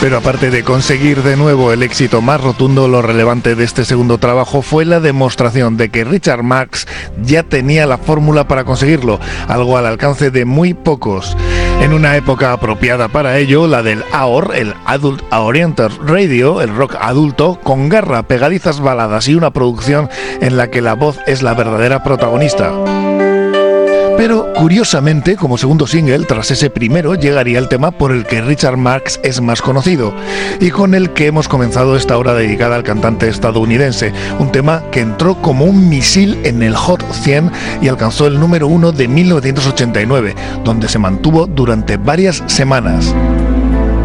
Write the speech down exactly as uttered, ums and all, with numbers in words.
Pero aparte de conseguir de nuevo el éxito más rotundo, lo relevante de este segundo trabajo fue la demostración de que Richard Marx ya tenía la fórmula para conseguirlo, algo al alcance de muy pocos. En una época apropiada para ello, la del A O R, el Adult Oriented Radio, el rock adulto, con garra, pegadizas baladas y una producción en la que la voz es la verdadera protagonista. Pero, curiosamente, como segundo single, tras ese primero, llegaría el tema por el que Richard Marx es más conocido, y con el que hemos comenzado esta hora dedicada al cantante estadounidense, un tema que entró como un misil en el Hot cien y alcanzó el número uno de mil novecientos ochenta y nueve, donde se mantuvo durante varias semanas.